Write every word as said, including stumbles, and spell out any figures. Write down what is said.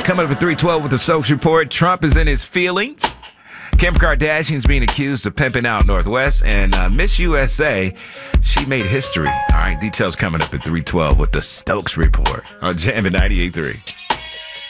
Coming up at three twelve with the Stokes Report, Trump is in his feelings. Kim Kardashian's being accused of pimping out Northwest, and uh, Miss U S A, she made history. All right, details coming up at three twelve with the Stokes Report on Jam at ninety-eight point three.